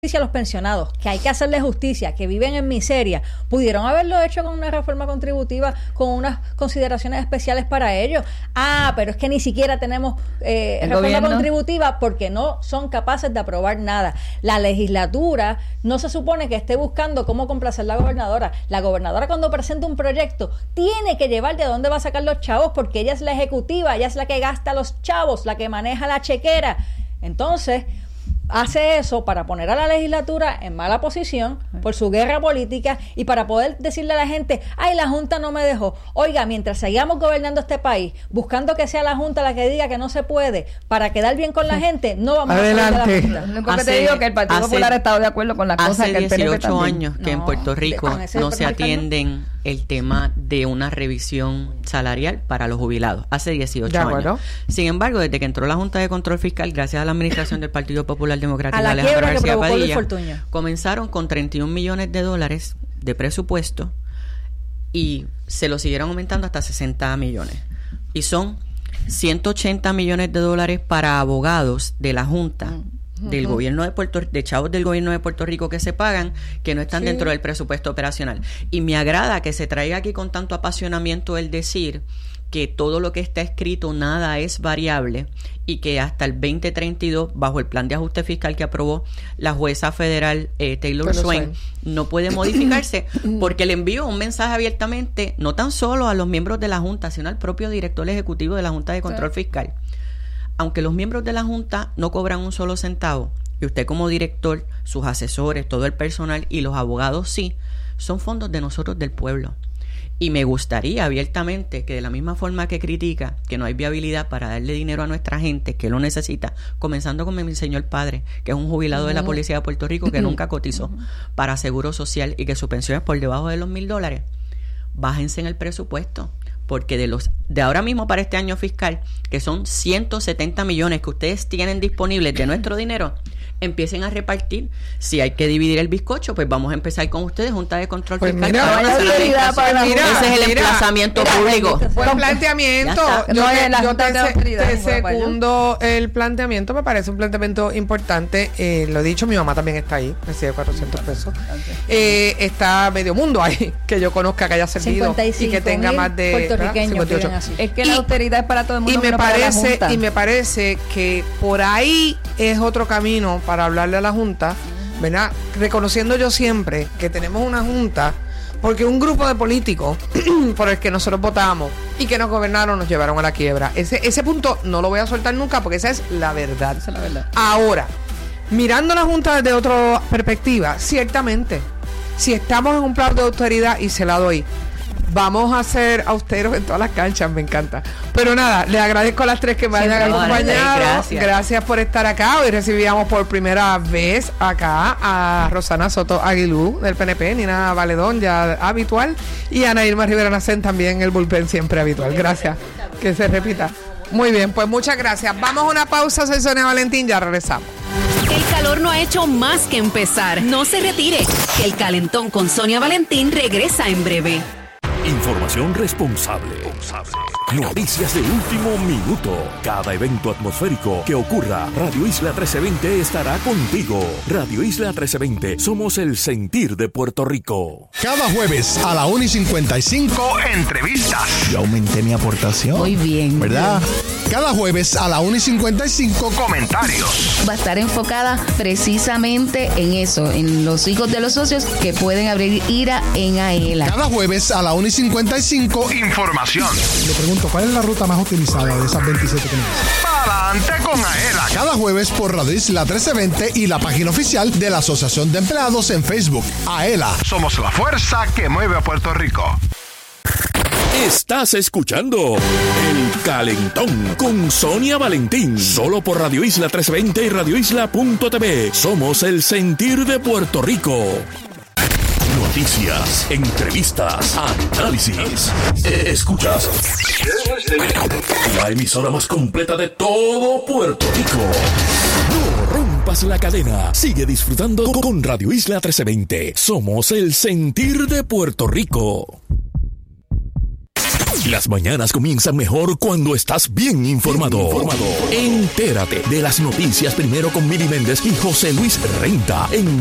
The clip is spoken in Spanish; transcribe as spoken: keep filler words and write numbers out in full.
a los pensionados, que hay que hacerles justicia, que viven en miseria, pudieron haberlo hecho con una reforma contributiva, con unas consideraciones especiales para ellos. Ah, pero es que ni siquiera tenemos eh, reforma gobierno? contributiva porque no son capaces de aprobar nada. La legislatura no se supone que esté buscando cómo complacer a la gobernadora. La gobernadora, cuando presenta un proyecto, tiene que llevar de dónde va a sacar los chavos, porque ella es la ejecutiva, ella es la que gasta los chavos, la que maneja la chequera. Entonces hace eso para poner a la legislatura en mala posición por su guerra política y para poder decirle a la gente, ay, la Junta no me dejó. Oiga, mientras sigamos gobernando este país, buscando que sea la Junta la que diga que no se puede para quedar bien con la gente, no vamos Adelante. a salir de la Junta. Lo único que te digo que el Partido hace, Popular ha estado de acuerdo con las cosas que el P N P dieciocho también. años que no, en Puerto Rico no se atienden el tema de una revisión salarial para los jubilados. Hace dieciocho años. Sin embargo, desde que entró la Junta de Control Fiscal, gracias a la administración del Partido Popular Democrático de Alejandro García Padilla, comenzaron con treinta y un millones de dólares de presupuesto y se lo siguieron aumentando hasta sesenta millones. Y son ciento ochenta millones de dólares para abogados de la Junta. Mm. del uh-huh. gobierno de Puerto de chavos del gobierno de Puerto Rico que se pagan, que no están sí. dentro del presupuesto operacional. Y me agrada que se traiga aquí con tanto apasionamiento el decir que todo lo que está escrito, nada es variable, y que hasta el veinte treinta y dos, bajo el plan de ajuste fiscal que aprobó la jueza federal eh, Taylor Pero Swain, Swain, no puede modificarse, porque le envió un mensaje abiertamente, no tan solo a los miembros de la Junta, sino al propio director ejecutivo de la Junta de Control sí. Fiscal. Aunque los miembros de la Junta no cobran un solo centavo, y usted como director, sus asesores, todo el personal y los abogados sí, son fondos de nosotros del pueblo. Y me gustaría abiertamente que de la misma forma que critica que no hay viabilidad para darle dinero a nuestra gente que lo necesita, comenzando con mi señor padre, que es un jubilado uh-huh. de la Policía de Puerto Rico que nunca cotizó uh-huh. para Seguro Social y que su pensión es por debajo de los mil dólares, bájense en el presupuesto. Porque de los de ahora mismo para este año fiscal, que son ciento setenta millones que ustedes tienen disponibles de nuestro dinero, empiecen a repartir. Si hay que dividir el bizcocho, pues vamos a empezar con ustedes, Junta de Control pues Fiscal. Mira, para mira, para mira, ese es el mira, emplazamiento mira, público. Buen planteamiento. Yo, no te, yo te, te, te segundo el planteamiento, me parece un planteamiento importante. Eh, lo he dicho, mi mamá también está ahí, recibe cuatrocientos pesos. Eh, está medio mundo ahí, que yo conozca, que haya servido y que tenga más de cincuenta y ocho. Es que y, la austeridad es para todo el mundo. Y me parece, y me parece que por ahí es otro camino para hablarle a la Junta, ¿verdad? Reconociendo yo siempre que tenemos una Junta porque un grupo de políticos por el que nosotros votamos y que nos gobernaron nos llevaron a la quiebra. Ese, ese punto no lo voy a soltar nunca porque esa es la verdad. Esa es la verdad. Ahora, mirando la Junta desde otra perspectiva, ciertamente, si estamos en un plan de austeridad, y se la doy, vamos a ser austeros en todas las canchas, me encanta. Pero nada, les agradezco a las tres que me hayan acompañado. Gracias. Gracias por estar acá. Hoy recibíamos por primera vez acá a Rosana Soto Aguilú del P N P, Nina Valedón, ya habitual, y Ana Irma Rivera Nacén, también el bullpen siempre habitual. Gracias. Que se repita. Muy bien, pues muchas gracias. Vamos a una pausa, soy Sonia Valentín, ya regresamos. El calor no ha hecho más que empezar. No se retire, que el calentón con Sonia Valentín regresa en breve. Información responsable. Noticias de último minuto. Cada evento atmosférico que ocurra, Radio Isla trece veinte estará contigo. Radio Isla trece veinte, somos el sentir de Puerto Rico. Cada jueves a la una y cincuenta y cinco, entrevistas. Yo aumenté mi aportación. Muy bien. ¿Verdad? Cada jueves a la una y cincuenta y cinco, comentarios. Va a estar enfocada precisamente en eso, en los hijos de los socios que pueden abrir IRA en AELA. Cada jueves a la una y cincuenta y cinco, información. Le pregunto, ¿cuál es la ruta más utilizada de esas veintisiete que me dicen? Adelante con AELA. Cada jueves por Radio Isla trece veinte y la página oficial de la Asociación de Empleados en Facebook. AELA. Somos la fuerza que mueve a Puerto Rico. Estás escuchando El Calentón con Sonia Valentín. Solo por Radio Isla trece veinte y radio isla punto t v. Somos el sentir de Puerto Rico. Noticias, entrevistas, análisis. Escuchas la emisora más completa de todo Puerto Rico. No rompas la cadena. Sigue disfrutando con Radio Isla trece veinte. Somos el sentir de Puerto Rico. Las mañanas comienzan mejor cuando estás bien informado. Bien informado. Entérate de las noticias primero con Mili Méndez y José Luis Renta en